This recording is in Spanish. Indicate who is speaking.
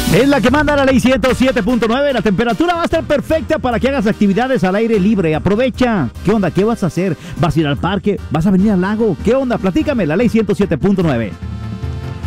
Speaker 1: Es la que manda la ley 107.9. La temperatura va a estar perfecta para que hagas actividades al aire libre. Aprovecha. ¿Qué onda? ¿Qué vas a hacer? ¿Vas a ir al parque? ¿Vas a venir al lago? ¿Qué onda? Platícame, la ley 107.9.